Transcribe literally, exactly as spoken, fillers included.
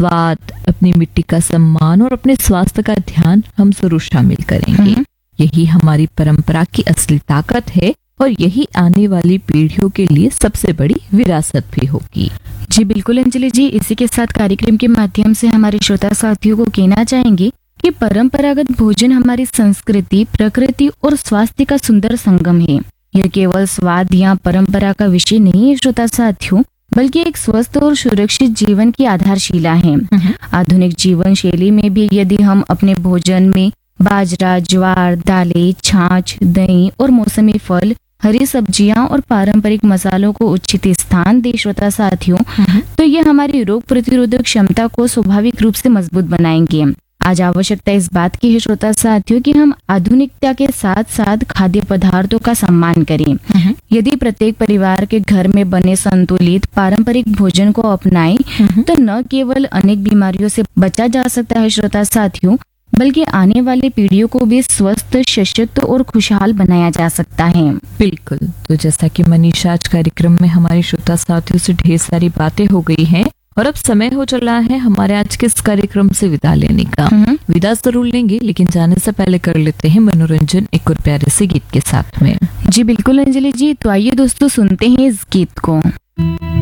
स्वाद, अपनी मिट्टी का सम्मान और अपने स्वास्थ्य का ध्यान हम जरूर शामिल करेंगे। यही हमारी परंपरा की असली ताकत है और यही आने वाली पीढ़ियों के लिए सबसे बड़ी विरासत भी होगी। जी बिल्कुल अंजलि जी, इसी के साथ कार्यक्रम के माध्यम से हमारे श्रोता साथियों को कहना चाहेंगे कि परंपरागत भोजन हमारी संस्कृति, प्रकृति और स्वास्थ्य का सुंदर संगम है। यह केवल स्वाद या परंपरा का विषय नहीं है श्रोता साथियों, बल्कि एक स्वस्थ और सुरक्षित जीवन की आधारशिला है। आधुनिक जीवन शैली में भी यदि हम अपने भोजन में बाजरा, ज्वार, दालें, छाछ, दही और मौसमी फल, हरी सब्जियां और पारंपरिक मसालों को उचित स्थान दे श्रोता साथियों, तो ये हमारी रोग प्रतिरोधक क्षमता को स्वाभाविक रूप से मजबूत बनाएंगे। आज आवश्यकता इस बात की है श्रोता साथियों कि हम आधुनिकता के साथ साथ खाद्य पदार्थों का सम्मान करें। यदि प्रत्येक परिवार के घर में बने संतुलित पारंपरिक भोजन को अपनाएं, तो न केवल अनेक बीमारियों से बचा जा सकता है श्रोता साथियों, बल्कि आने वाली पीढ़ियों को भी स्वस्थ, सशक्त और खुशहाल बनाया जा सकता है। बिल्कुल। तो जैसा कि मनीषा, आज कार्यक्रम में हमारे श्रोता साथियों से ढेर सारी बातें हो गई हैं और अब समय हो चला है हमारे आज के इस कार्यक्रम से विदा लेने का। विदा जरूर लेंगे, लेकिन जाने से पहले कर लेते हैं मनोरंजन एक और प्यारे से गीत के साथ में। जी बिल्कुल अंजलि जी, तो आइए दोस्तों सुनते हैं इस गीत को।